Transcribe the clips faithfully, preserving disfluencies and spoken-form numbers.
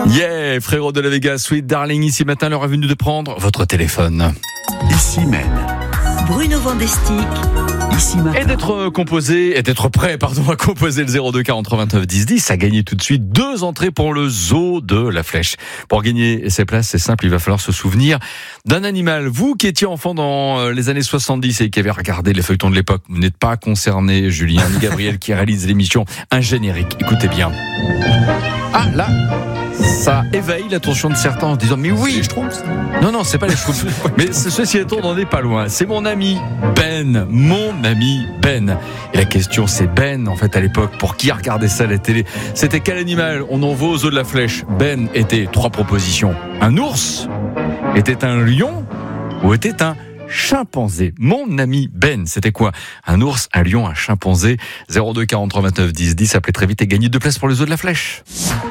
Yeah, frérot de la Vega, Sweet Darling, ici matin, l'heure est venue de prendre votre téléphone. Ici même. Bruno Vandestick. Ici matin. Et d'être composé, et d'être prêt, pardon, à composer le zéro deux quarante vingt-neuf dix dix, à gagner tout de suite deux entrées pour le zoo de la Flèche. Pour gagner ces places, c'est simple, il va falloir se souvenir d'un animal. Vous qui étiez enfant dans les années soixante-dix et qui avez regardé les feuilletons de l'époque, vous n'êtes pas concerné, Julien ni Gabriel qui réalise l'émission. Un générique, écoutez bien. Ah, là, ça éveille l'attention de certains en se disant mais oui, les Schtroumpfs. non non c'est pas les Schtroumpfs mais ceci étant on n'en est pas loin, c'est mon ami Ben, mon ami Ben. Et la question c'est Ben en fait à l'époque, pour qui a regardé ça à la télé, c'était quel animal on envoie au zoo de la Flèche? Ben était trois propositions: un ours, était un lion ou était un chimpanzé. Mon ami Ben, c'était quoi? Un ours, un lion, un chimpanzé. Zéro deux quarante-trois vingt-neuf dix dix, appelez très vite et gagnez deux places pour le zoo de la Flèche.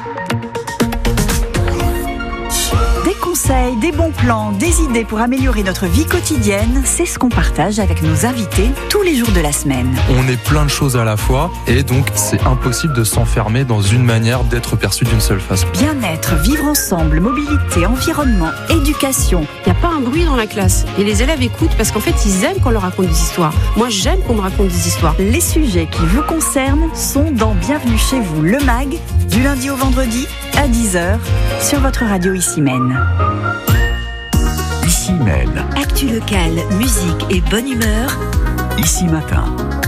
Des conseils, des bons plans, des idées pour améliorer notre vie quotidienne, c'est ce qu'on partage avec nos invités tous les jours de la semaine. On est plein de choses à la fois et donc c'est impossible de s'enfermer dans une manière d'être perçu d'une seule façon. Bien-être, vivre ensemble, mobilité, environnement, éducation. Il n'y a pas un bruit dans la classe et les élèves écoutent parce qu'en fait ils aiment qu'on leur raconte des histoires. Moi j'aime qu'on me raconte des histoires. Les sujets qui vous concernent sont dans Bienvenue chez vous, le mag, du lundi au vendredi à dix heures sur votre radio Ici Même. Ici même. Actu locale, musique et bonne humeur. Ici matin.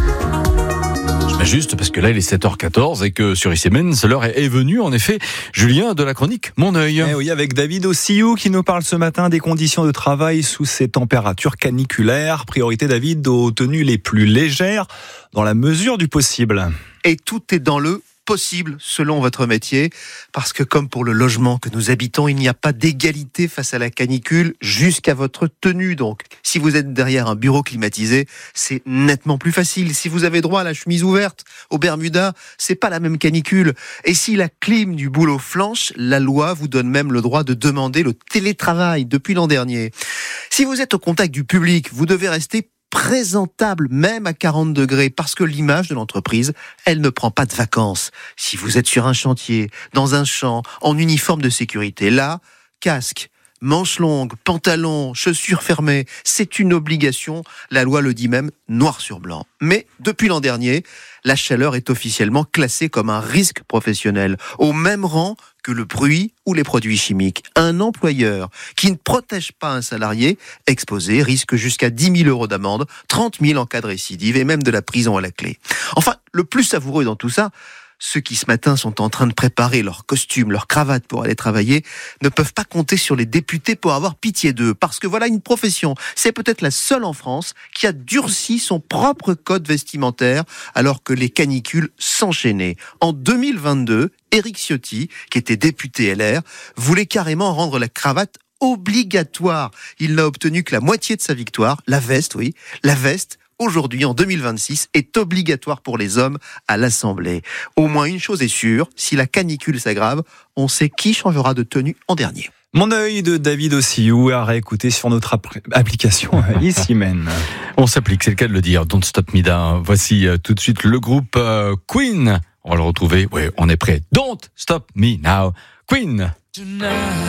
Juste parce que là il est sept heures quatorze et que sur Ici Même, l'heure est venue en effet, Julien, de la chronique Mon œil. Eh oui, avec David Ossiou qui nous parle ce matin des conditions de travail sous ces températures caniculaires. Priorité David aux tenues les plus légères dans la mesure du possible. Et tout est dans le possible selon votre métier, parce que comme pour le logement que nous habitons, il n'y a pas d'égalité face à la canicule jusqu'à votre tenue. Donc, si vous êtes derrière un bureau climatisé, c'est nettement plus facile. Si vous avez droit à la chemise ouverte, au Bermuda, c'est pas la même canicule. Et si la clim du boulot flanche, la loi vous donne même le droit de demander le télétravail depuis l'an dernier. Si vous êtes au contact du public, vous devez rester présentable même à quarante degrés, parce que l'image de l'entreprise, elle ne prend pas de vacances. Si vous êtes sur un chantier, dans un champ, en uniforme de sécurité, là, casque, manches longues, pantalons, chaussures fermées, c'est une obligation. La loi le dit même noir sur blanc. Mais depuis l'an dernier, la chaleur est officiellement classée comme un risque professionnel, au même rang que le bruit ou les produits chimiques. Un employeur qui ne protège pas un salarié exposé risque jusqu'à dix mille euros d'amende, trente mille en cas de récidive et même de la prison à la clé. Enfin, le plus savoureux dans tout ça, ceux qui ce matin sont en train de préparer leur costume, leur cravate pour aller travailler, ne peuvent pas compter sur les députés pour avoir pitié d'eux. Parce que voilà une profession, c'est peut-être la seule en France qui a durci son propre code vestimentaire alors que les canicules s'enchaînaient. En deux mille vingt-deux, Éric Ciotti, qui était député L R, voulait carrément rendre la cravate obligatoire. Il n'a obtenu que la moitié de sa victoire. La veste, oui, la veste, aujourd'hui, en deux mille vingt-six, est obligatoire pour les hommes à l'Assemblée. Au moins une chose est sûre, si la canicule s'aggrave, on sait qui changera de tenue en dernier. Mon œil de David Ossiou à réécouter sur notre app- application Ici Même. On s'applique, c'est le cas de le dire. Don't Stop Me Now. Voici euh, tout de suite le groupe euh, Queen. On va le retrouver. Oui, on est prêt. Don't Stop Me Now. Queen. Tonight.